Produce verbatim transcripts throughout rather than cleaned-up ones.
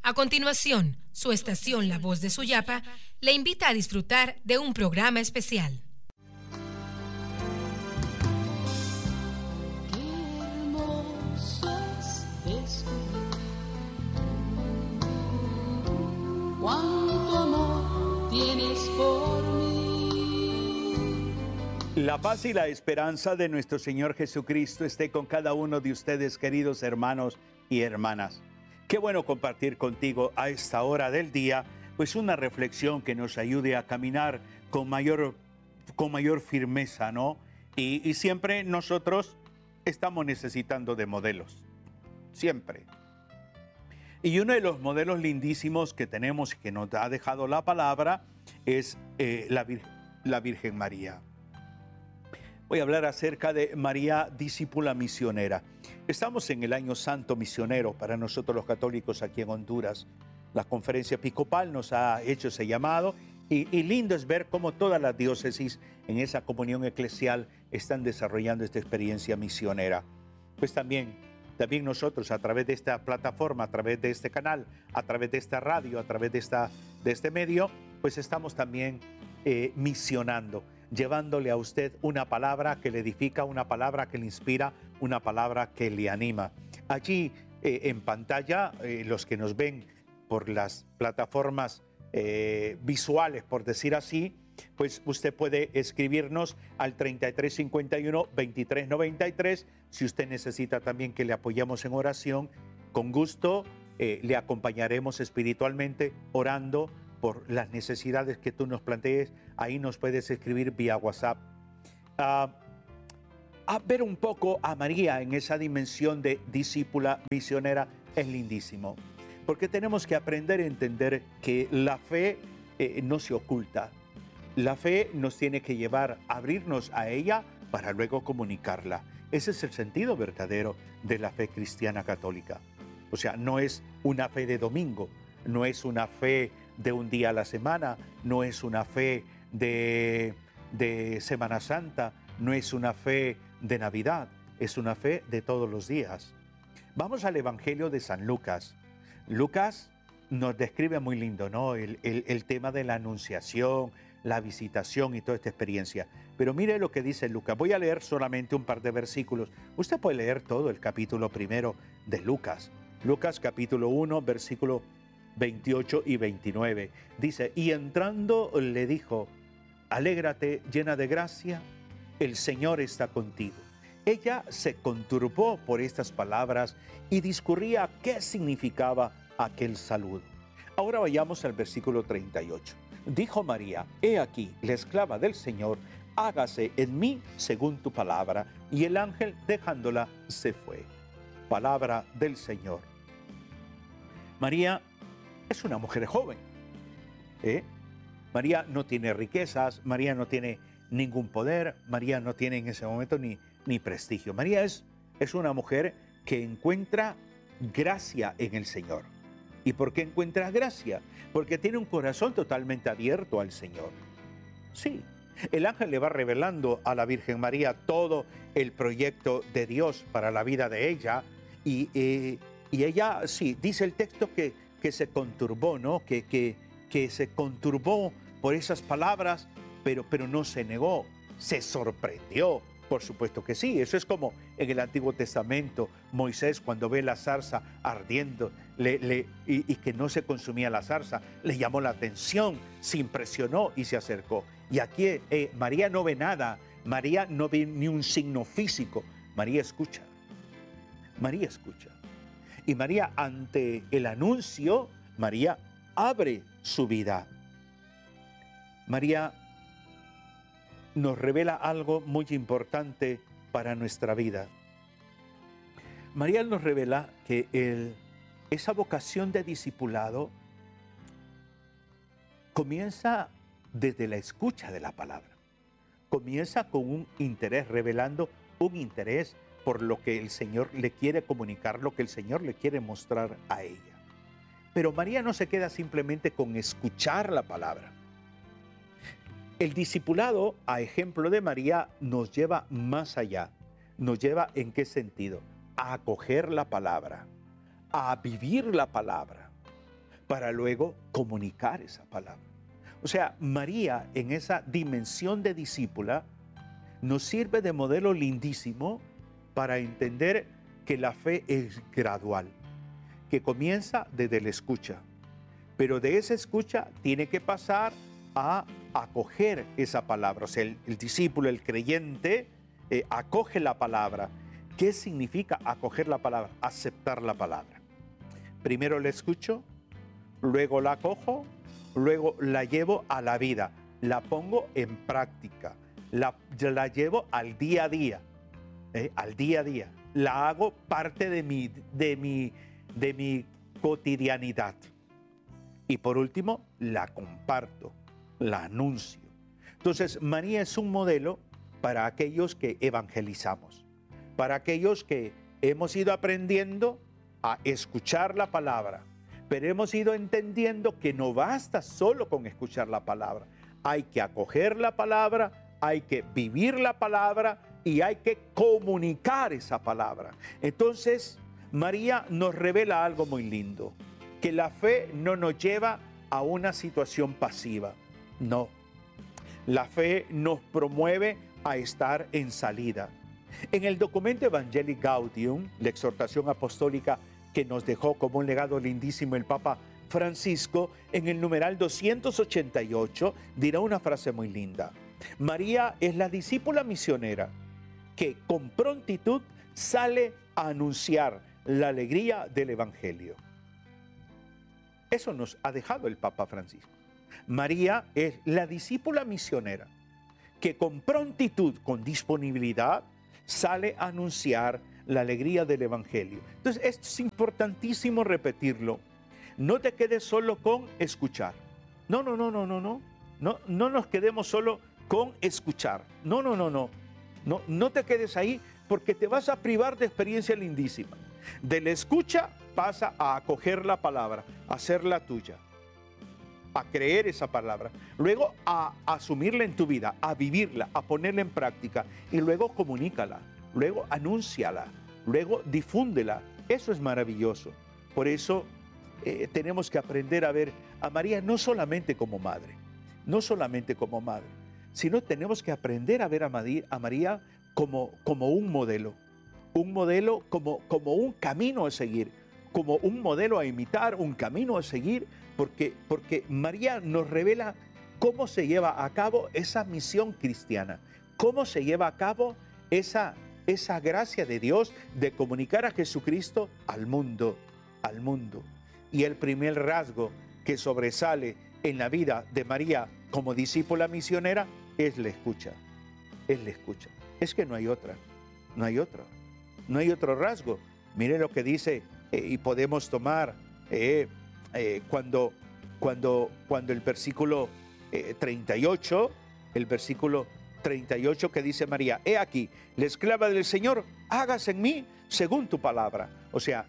A continuación, su estación La Voz de Suyapa le invita a disfrutar de un programa especial. Qué hermoso es descubrir cuánto amor tienes por mí. La paz y la esperanza de nuestro Señor Jesucristo esté con cada uno de ustedes, queridos hermanos y hermanas. Qué bueno compartir contigo a esta hora del día, pues una reflexión que nos ayude a caminar con mayor, con mayor firmeza, ¿no? Y, y siempre nosotros estamos necesitando de modelos, siempre. Y uno de los modelos lindísimos que tenemos y que nos ha dejado la palabra es eh, la, Vir- la Virgen María. Voy a hablar acerca de María, discípula misionera. Estamos en el año santo misionero para nosotros los católicos aquí en Honduras. La conferencia episcopal nos ha hecho ese llamado y, y lindo es ver cómo todas las diócesis en esa comunión eclesial están desarrollando esta experiencia misionera. Pues también, también nosotros a través de esta plataforma, a través de este canal, a través de esta radio, a través de, esta, de este medio, pues estamos también eh, misionando, llevándole a usted una palabra que le edifica, una palabra que le inspira, una palabra que le anima. Allí eh, en pantalla, eh, los que nos ven por las plataformas eh, visuales, por decir así, pues usted puede escribirnos al treinta y tres cincuenta y uno, veintitrés noventa y tres. Si usted necesita también que le apoyemos en oración, con gusto eh, le acompañaremos espiritualmente orando por las necesidades que tú nos plantees. Ahí nos puedes escribir vía WhatsApp. Uh, a ver un poco a María en esa dimensión de discípula misionera es lindísimo, porque tenemos que aprender a entender que la fe eh, no se oculta. La fe nos tiene que llevar a abrirnos a ella para luego comunicarla. Ese es el sentido verdadero de la fe cristiana católica. O sea, no es una fe de domingo, no es una fe de un día a la semana, no es una fe de, de Semana Santa, no es una fe de Navidad, es una fe de todos los días. Vamos al Evangelio de San Lucas. Lucas nos describe muy lindo, ¿no? El, el, el tema de la anunciación, la visitación y toda esta experiencia. Pero mire lo que dice Lucas. Voy a leer solamente un par de versículos. Usted puede leer todo el capítulo primero de Lucas. Lucas capítulo uno, versículo veintiocho y veintinueve. Dice, y entrando le dijo, alégrate llena de gracia, el Señor está contigo. Ella se conturbó por estas palabras y discurría qué significaba aquel saludo. Ahora vayamos al versículo treinta y ocho. Dijo María, he aquí, la esclava del Señor, hágase en mí según tu palabra. Y el ángel, dejándola, se fue. Palabra del Señor. María es una mujer joven. ¿eh? María no tiene riquezas, María no tiene ningún poder, María no tiene en ese momento ni, ni prestigio. María es, es una mujer que encuentra gracia en el Señor. ¿Y por qué encuentra gracia? Porque tiene un corazón totalmente abierto al Señor. Sí, el ángel le va revelando a la Virgen María todo el proyecto de Dios para la vida de ella. Y, eh, y ella, sí, dice el texto que, que se conturbó, ¿no? Que, que, que se conturbó por esas palabras, pero, pero no se negó, se sorprendió. Por supuesto que sí, eso es como en el Antiguo Testamento, Moisés cuando ve la zarza ardiendo le, le, y, y que no se consumía la zarza, le llamó la atención, se impresionó y se acercó. Y aquí eh, María no ve nada, María no ve ni un signo físico, María escucha, María escucha. Y María, ante el anuncio, María abre su vida. María nos revela algo muy importante para nuestra vida. María nos revela que el, esa vocación de discipulado comienza desde la escucha de la palabra. Comienza con un interés, revelando un interés por lo que el Señor le quiere comunicar, lo que el Señor le quiere mostrar a ella. Pero María no se queda simplemente con escuchar la palabra. El discipulado, a ejemplo de María, nos lleva más allá. ¿Nos lleva en qué sentido? A acoger la palabra, a vivir la palabra. para luego comunicar esa palabra. O sea, María en esa dimensión de discípula nos sirve de modelo lindísimo para entender que la fe es gradual, que comienza desde la escucha, pero de esa escucha tiene que pasar a acoger esa palabra. O sea, el, el discípulo, el creyente, eh, acoge la palabra. ¿Qué significa acoger la palabra? Aceptar la palabra. Primero la escucho, luego la acojo, luego la llevo a la vida, la pongo en práctica, la, la llevo al día a día, ¿eh? al día a día. La hago parte de mi, de mi, de mi cotidianidad. Y por último, la comparto, la anuncio. Entonces, María es un modelo para aquellos que evangelizamos, para aquellos que hemos ido aprendiendo a escuchar la palabra, pero hemos ido entendiendo que no basta solo con escuchar la palabra. Hay que acoger la palabra, hay que vivir la palabra y hay que comunicar esa palabra. Entonces, María nos revela algo muy lindo, que la fe no nos lleva a una situación pasiva, no. La fe nos promueve a estar en salida. En el documento Evangelii Gaudium, la exhortación apostólica que nos dejó como un legado lindísimo el Papa Francisco, en el numeral doscientos ochenta y ocho, dirá una frase muy linda. María es la discípula misionera que con prontitud sale a anunciar la alegría del Evangelio. Eso nos ha dejado el Papa Francisco. María es la discípula misionera que con prontitud, con disponibilidad, sale a anunciar la alegría del Evangelio. Entonces, esto es importantísimo repetirlo. No te quedes solo con escuchar. No, no, no, no, no, no. No, no nos quedemos solo con escuchar. No, no, no, no. No, no te quedes ahí porque te vas a privar de experiencia lindísima. De la escucha pasa a acoger la palabra, a hacerla tuya, a creer esa palabra, luego a asumirla en tu vida, a vivirla, a ponerla en práctica y luego comunícala, luego anúnciala, luego difúndela. Eso es maravilloso. Por eso eh, tenemos que aprender a ver a María no solamente como madre, no solamente como madre, sino tenemos que aprender a ver a María, a María como, como un modelo, un modelo como, como un camino a seguir, como un modelo a imitar, un camino a seguir, porque, porque María nos revela cómo se lleva a cabo esa misión cristiana, cómo se lleva a cabo esa, esa gracia de Dios de comunicar a Jesucristo al mundo, al mundo. Y el primer rasgo que sobresale en la vida de María como discípula misionera es la escucha, es la escucha. Es que no hay otra, no hay otra, no hay otro rasgo. Mire lo que dice, eh, y podemos tomar eh, eh, cuando, cuando, cuando el versículo eh, treinta y ocho, el versículo treinta y ocho que dice María, he aquí, la esclava del Señor, hágase en mí según tu palabra. O sea,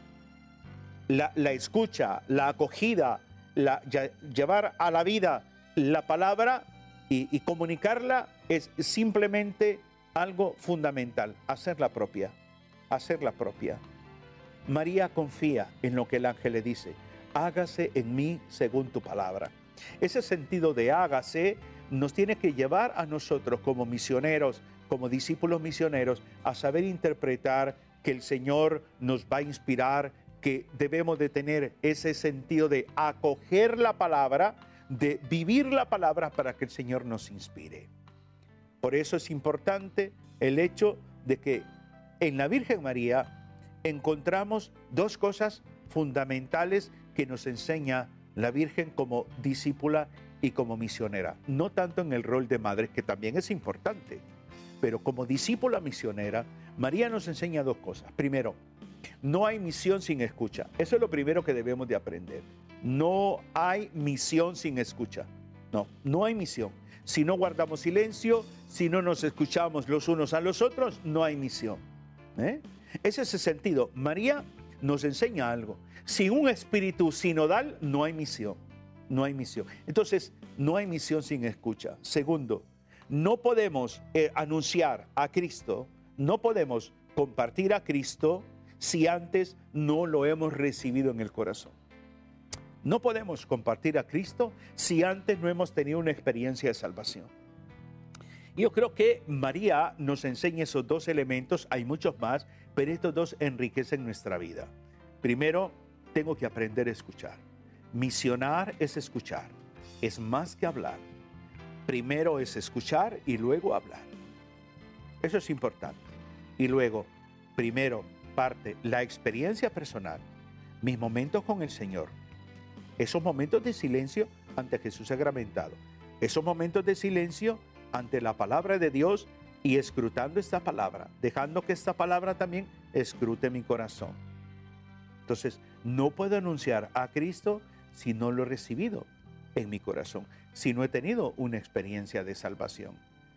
la, la escucha, la acogida, la, ya, llevar a la vida la palabra y, y comunicarla es simplemente algo fundamental, hacerla propia, hacerla propia. María confía en lo que el ángel le dice, hágase en mí según tu palabra. Ese sentido de hágase nos tiene que llevar a nosotros como misioneros, como discípulos misioneros, a saber interpretar que el Señor nos va a inspirar, que debemos de tener ese sentido de acoger la palabra, de vivir la palabra para que el Señor nos inspire. Por eso es importante el hecho de que en la Virgen María encontramos dos cosas fundamentales que nos enseña la Virgen como discípula y como misionera. No tanto en el rol de madre, que también es importante, pero como discípula misionera, María nos enseña dos cosas. Primero, no hay misión sin escucha. Eso es lo primero que debemos de aprender. No hay misión sin escucha. No, no hay misión. Si no guardamos silencio, si no nos escuchamos los unos a los otros, no hay misión. ¿Eh? Ese es el sentido. María nos enseña algo. Sin un espíritu sinodal, no hay misión. No hay misión. Entonces, no hay misión sin escucha. Segundo, no podemos eh, anunciar a Cristo, no podemos compartir a Cristo si antes no lo hemos recibido en el corazón. No podemos compartir a Cristo si antes no hemos tenido una experiencia de salvación. Y yo creo que María nos enseña esos dos elementos, hay muchos más, pero estos dos enriquecen nuestra vida. Primero, tengo que aprender a escuchar. Misionar es escuchar, es más que hablar. Primero es escuchar y luego hablar. Eso es importante. Y luego, primero parte la experiencia personal, mis momentos con el Señor, esos momentos de silencio ante Jesús sacramentado, esos momentos de silencio ante la palabra de Dios y escrutando esta palabra, dejando que esta palabra también escrute mi corazón. Entonces, no puedo anunciar a Cristo si no lo he recibido en mi corazón, si no he tenido una experiencia de salvación.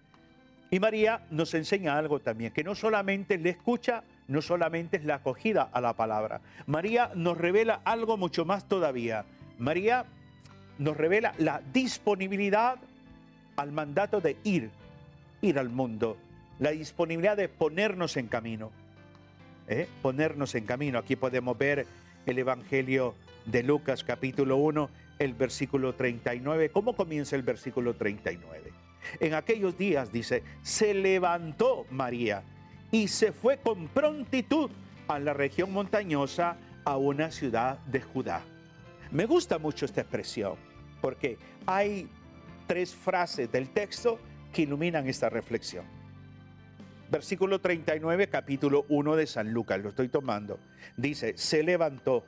Y María nos enseña algo también, que no solamente le escucha, no solamente es la acogida a la palabra. María nos revela algo mucho más todavía. María nos revela la disponibilidad al mandato de ir, ir al mundo, la disponibilidad de ponernos en camino, ¿eh? ponernos en camino. Aquí podemos ver el Evangelio de Lucas capítulo uno, el versículo treinta y nueve. ¿Cómo comienza el versículo treinta y nueve? En aquellos días, dice, se levantó María y se fue con prontitud a la región montañosa, a una ciudad de Judá. Me gusta mucho esta expresión, porque hay tres frases del texto que iluminan esta reflexión. Versículo treinta y nueve, capítulo uno de San Lucas, lo estoy tomando. Dice, se levantó,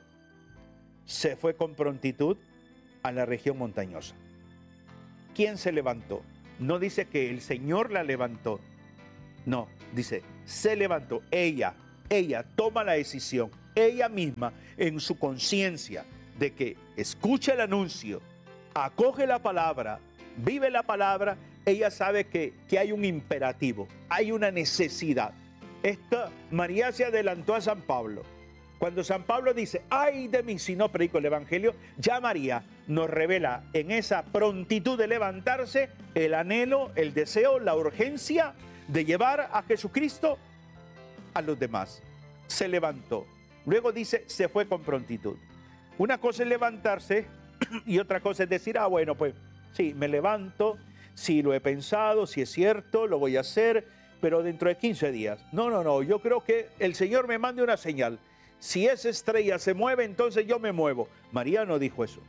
se fue con prontitud a la región montañosa. ¿Quién se levantó? No dice que el Señor la levantó. No, dice, se levantó. Ella, ella toma la decisión, ella misma, en su conciencia, de que escucha el anuncio, acoge la palabra, vive la palabra. Ella sabe que, que hay un imperativo, hay una necesidad. Esta, María se adelantó a San Pablo. Cuando San Pablo dice, ay de mí si no predico el Evangelio, ya María nos revela en esa prontitud de levantarse el anhelo, el deseo, la urgencia de llevar a Jesucristo a los demás. Se levantó. Luego dice, se fue con prontitud. Una cosa es levantarse y otra cosa es decir, ah, bueno, pues sí, me levanto, sí lo he pensado, sí es cierto, lo voy a hacer, pero dentro de quince días. No, no, no, yo creo que el Señor me mande una señal. Si esa estrella se mueve, entonces yo me muevo. María no dijo eso.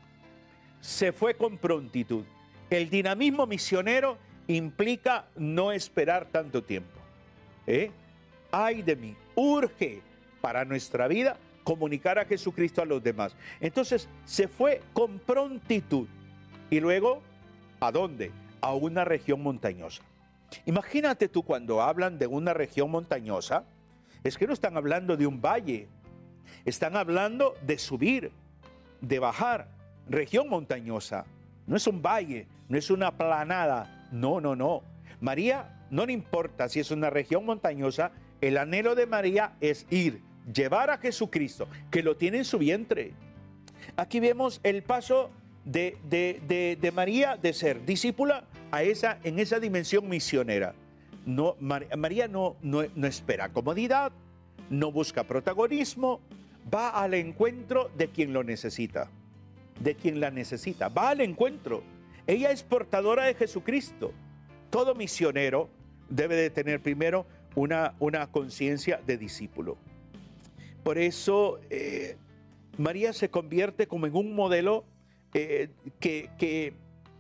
Se fue con prontitud. El dinamismo misionero implica no esperar tanto tiempo. ¿Eh? Ay de mí, urge para nuestra vida comunicar a Jesucristo a los demás. Entonces se fue con prontitud. Y luego, ¿a dónde? A una región montañosa. Imagínate tú cuando hablan de una región montañosa, es que no están hablando de un valle, están hablando de subir, de bajar. Región montañosa, no es un valle, no es una planada, no, no, no. María, no le importa si es una región montañosa, el anhelo de María es ir, llevar a Jesucristo, que lo tiene en su vientre. Aquí vemos el paso de, de, de, de María de ser discípula a esa, en esa dimensión misionera. No, María no, no, no espera comodidad, no busca protagonismo, va al encuentro de quien lo necesita, de quien la necesita, va al encuentro. Ella es portadora de Jesucristo. Todo misionero debe de tener primero una, una conciencia de discípulo. Por eso eh, María se convierte como en un modelo eh, que, que,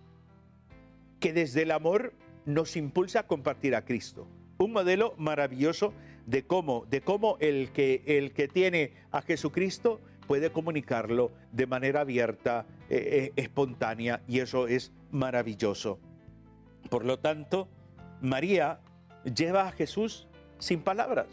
que desde el amor nos impulsa a compartir a Cristo. Un modelo maravilloso de cómo, de cómo el, que, el que tiene a Jesucristo puede comunicarlo de manera abierta, eh, eh, espontánea, y eso es maravilloso. Por lo tanto, María lleva a Jesús sin palabras.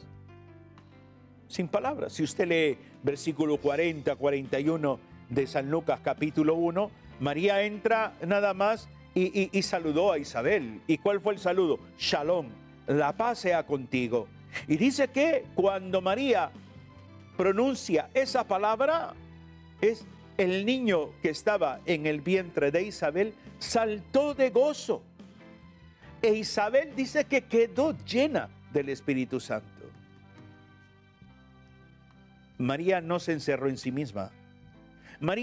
Sin palabras. Si usted lee versículo cuarenta, cuarenta y uno de San Lucas capítulo uno, María entra nada más Y, y, y saludó a Isabel. ¿Y cuál fue el saludo? Shalom, la paz sea contigo. Y dice que cuando María pronuncia esa palabra, es el niño que estaba en el vientre de Isabel saltó de gozo. E Isabel dice que quedó llena del Espíritu Santo. María no se encerró en sí misma. María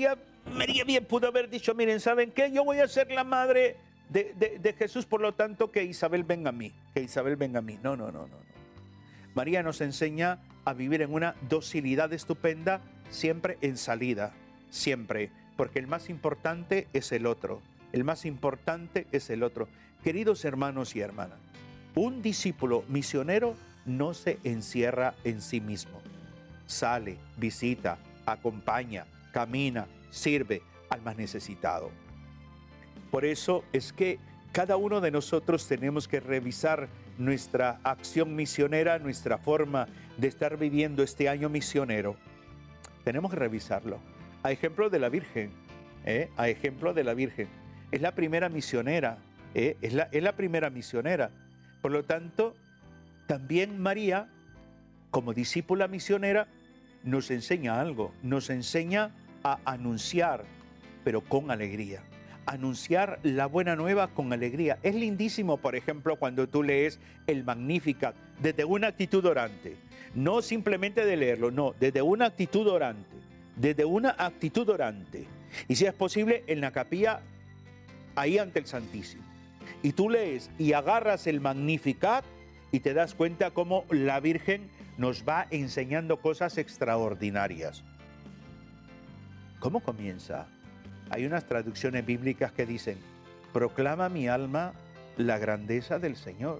María bien pudo haber dicho, miren, ¿saben qué? Yo voy a ser la madre de, de, de Jesús, por lo tanto que Isabel venga a mí, que Isabel venga a mí. No, no, no, no, no. María nos enseña a vivir en una docilidad estupenda, siempre en salida, siempre, porque el más importante es el otro, el más importante es el otro. Queridos hermanos y hermanas, un discípulo misionero no se encierra en sí mismo. Sale, visita, acompaña, camina, sirve al más necesitado. Por eso es que cada uno de nosotros tenemos que revisar nuestra acción misionera, nuestra forma de estar viviendo este año misionero. Tenemos que revisarlo. A ejemplo de la Virgen, ¿eh? a ejemplo de la Virgen. Es la primera misionera, ¿eh? es, la, es la primera misionera. Por lo tanto, también María, como discípula misionera, nos enseña algo. Nos enseña a anunciar, pero con alegría. Anunciar la buena nueva con alegría. Es lindísimo, por ejemplo, cuando tú lees el Magnificat desde una actitud orante. No simplemente de leerlo, no, desde una actitud orante. Desde una actitud orante. Y si es posible, en la capilla, ahí ante el Santísimo. Y tú lees y agarras el Magnificat y te das cuenta cómo la Virgen nos va enseñando cosas extraordinarias. ¿Cómo comienza? Hay unas traducciones bíblicas que dicen, proclama mi alma la grandeza del Señor,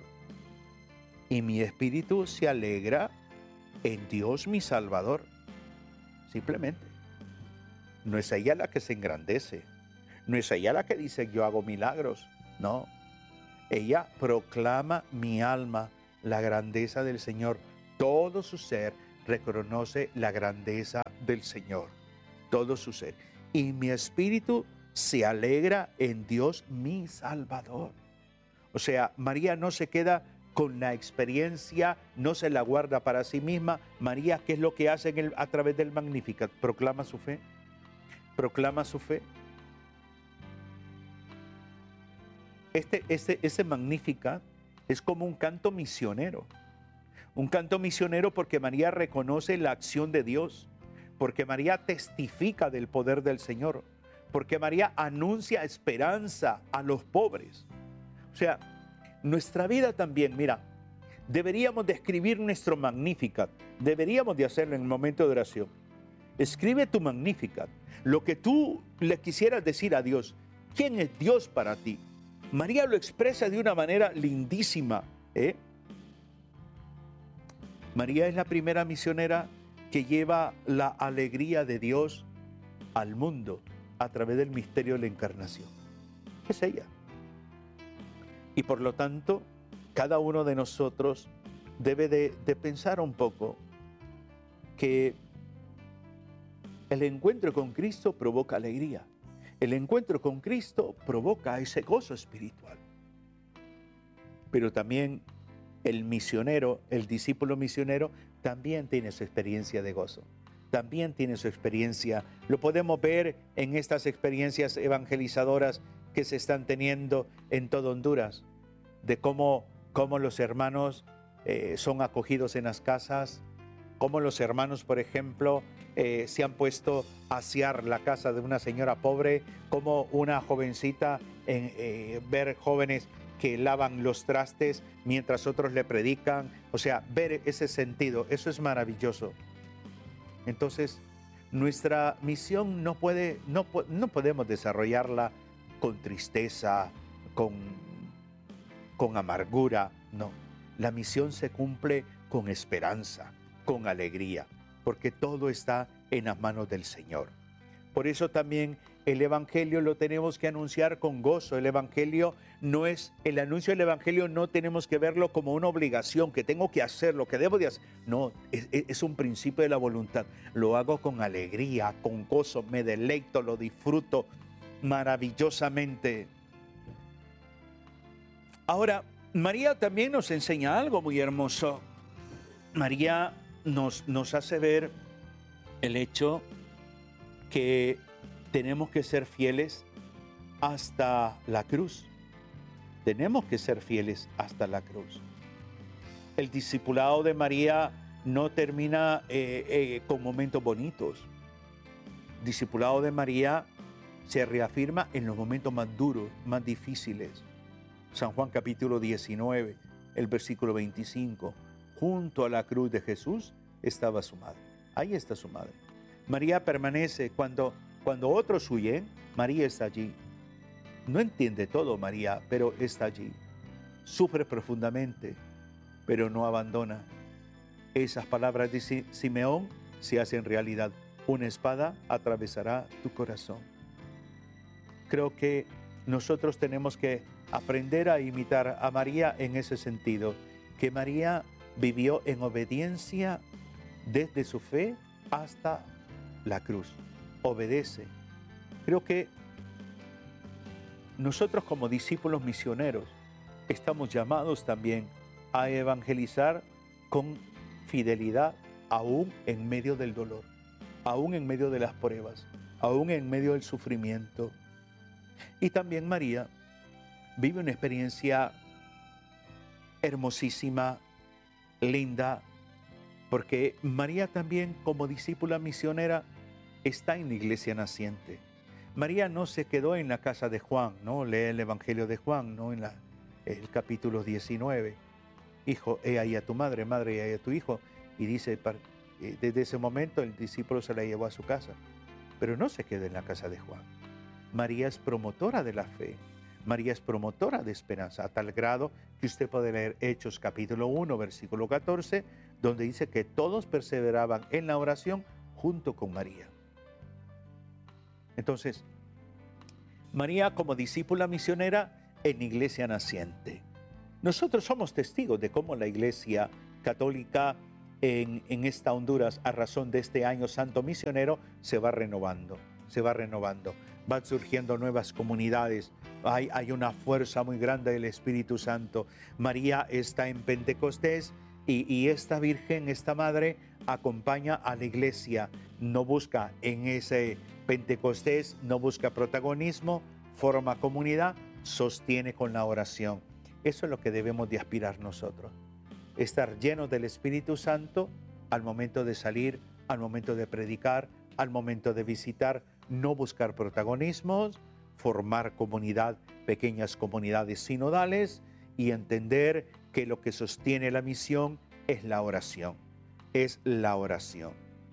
y mi espíritu se alegra en Dios mi Salvador. Simplemente. No es ella la que se engrandece, no es ella la que dice yo hago milagros, no. Ella proclama mi alma la grandeza del Señor. Todo su ser reconoce la grandeza del Señor, todo su ser. Y mi espíritu se alegra en Dios mi Salvador. O sea, María no se queda con la experiencia, no se la guarda para sí misma. María, ¿qué es lo que hace en el, a través del Magnificat? Proclama su fe. Proclama su fe. Este, este, ese Magnificat es como un canto misionero. Un canto misionero porque María reconoce la acción de Dios. Porque María testifica del poder del Señor, porque María anuncia esperanza a los pobres. O sea, nuestra vida también, mira, deberíamos de escribir nuestro Magnificat, deberíamos de hacerlo en el momento de oración. Escribe tu Magnificat, lo que tú le quisieras decir a Dios. ¿Quién es Dios para ti? María lo expresa de una manera lindísima, ¿eh? María es la primera misionera que lleva la alegría de Dios al mundo a través del misterio de la encarnación. Es ella. Y por lo tanto, cada uno de nosotros debe de, de pensar un poco que el encuentro con Cristo provoca alegría. El encuentro con Cristo provoca ese gozo espiritual. Pero también el misionero, el discípulo misionero, también tiene su experiencia de gozo. También tiene su experiencia. Lo podemos ver en estas experiencias evangelizadoras que se están teniendo en todo Honduras, de cómo, cómo los hermanos eh, son acogidos en las casas, cómo los hermanos, por ejemplo, eh, se han puesto a asear la casa de una señora pobre, cómo una jovencita, en, eh, ver jóvenes que lavan los trastes mientras otros le predican. O sea, ver ese sentido, eso es maravilloso. Entonces, nuestra misión no puede, no, no podemos desarrollarla con tristeza, con, con amargura, no. La misión se cumple con esperanza, con alegría, porque todo está en las manos del Señor. Por eso también el Evangelio lo tenemos que anunciar con gozo. El Evangelio no es, el anuncio del Evangelio no tenemos que verlo como una obligación, que tengo que hacer, lo que debo de hacer. No, es, es un principio de la voluntad. Lo hago con alegría, con gozo, me deleito, lo disfruto maravillosamente. Ahora, María también nos enseña algo muy hermoso. María nos, nos hace ver el hecho que tenemos que ser fieles hasta la cruz. Tenemos que ser fieles hasta la cruz. El discipulado de María no termina eh, eh, con momentos bonitos. El discipulado de María se reafirma en los momentos más duros, más difíciles. San Juan capítulo diecinueve, el versículo veinticinco. Junto a la cruz de Jesús estaba su madre. Ahí está su madre. María permanece cuando, cuando otros huyen, María está allí. No entiende todo María, pero está allí. Sufre profundamente, pero no abandona. Esas palabras de Simeón se hacen realidad. Una espada atravesará tu corazón. Creo que nosotros tenemos que aprender a imitar a María en ese sentido, que María vivió en obediencia desde su fe hasta la cruz. Obedece. Creo que nosotros como discípulos misioneros estamos llamados también a evangelizar con fidelidad, aún en medio del dolor, aún en medio de las pruebas, aún en medio del sufrimiento. Y también María vive una experiencia hermosísima, linda, porque María también como discípula misionera está en la iglesia naciente. María no se quedó en la casa de Juan, ¿no? Lee el Evangelio de Juan, ¿no? En la, el capítulo diecinueve. Hijo, he ahí a tu madre, madre, he ahí a tu hijo. Y dice, desde ese momento el discípulo se la llevó a su casa. Pero no se quedó en la casa de Juan. María es promotora de la fe. María es promotora de esperanza, a tal grado que usted puede leer Hechos capítulo uno, versículo catorce, donde dice que todos perseveraban en la oración junto con María. Entonces, María como discípula misionera en iglesia naciente. Nosotros somos testigos de cómo la iglesia católica en, en esta Honduras, a razón de este año santo misionero, se va renovando, se va renovando. Van surgiendo nuevas comunidades, hay, hay una fuerza muy grande del Espíritu Santo. María está en Pentecostés y, y esta Virgen, esta Madre, acompaña a la iglesia, no busca en ese Pentecostés, no busca protagonismo, forma comunidad, sostiene con la oración. Eso es lo que debemos de aspirar nosotros. Estar llenos del Espíritu Santo al momento de salir, al momento de predicar, al momento de visitar, no buscar protagonismos, formar comunidad, pequeñas comunidades sinodales y entender que lo que sostiene la misión es la oración, es la oración.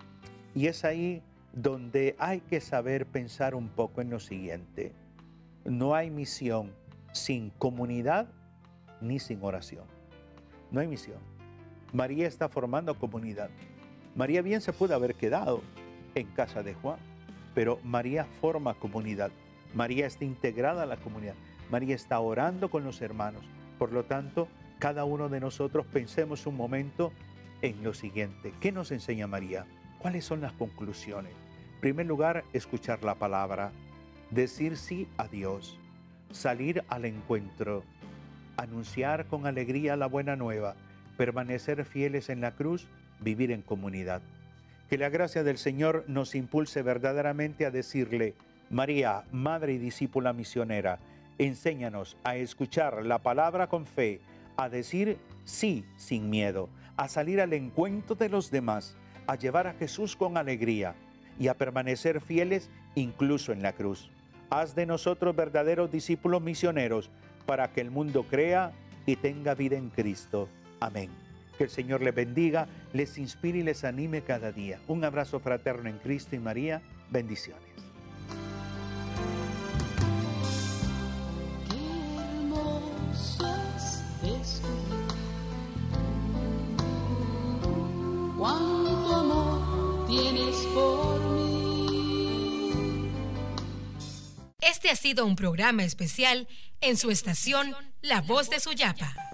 Y es ahí donde hay que saber pensar un poco en lo siguiente. No hay misión sin comunidad ni sin oración. No hay misión. María está formando comunidad. María bien se pudo haber quedado en casa de Juan, pero María forma comunidad. María está integrada a la comunidad. María está orando con los hermanos. Por lo tanto, cada uno de nosotros pensemos un momento en lo siguiente. ¿Qué nos enseña María? ¿Cuáles son las conclusiones? En primer lugar, escuchar la palabra, decir sí a Dios, salir al encuentro, anunciar con alegría la buena nueva, permanecer fieles en la cruz, vivir en comunidad. Que la gracia del Señor nos impulse verdaderamente a decirle: María, Madre y discípula misionera, enséñanos a escuchar la palabra con fe, a decir sí sin miedo, a salir al encuentro de los demás, a llevar a Jesús con alegría y a permanecer fieles incluso en la cruz. Haz de nosotros verdaderos discípulos misioneros para que el mundo crea y tenga vida en Cristo. Amén. Que el Señor les bendiga, les inspire y les anime cada día. Un abrazo fraterno en Cristo y María. Bendiciones. Qué hermoso es descubrir cuánto amor tienes por mí. Este ha sido un programa especial en su estación La Voz de Suyapa.